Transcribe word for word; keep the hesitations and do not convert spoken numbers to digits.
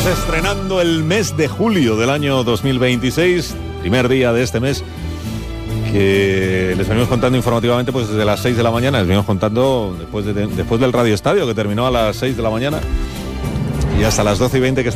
Estamos estrenando el mes de julio del año dos mil veintiséis, primer día de este mes, que les venimos contando informativamente pues desde las seis de la mañana. Les venimos contando después, de, después del Radio Estadio, que terminó a las seis de la mañana, y hasta las doce y veinte que